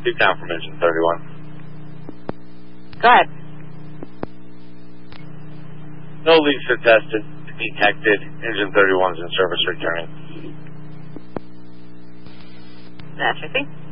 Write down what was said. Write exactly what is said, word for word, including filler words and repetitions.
Speak down from engine thirty-one. Go ahead. No leaks are tested, detected. Engine thirty-one's in service returning. That's your thing.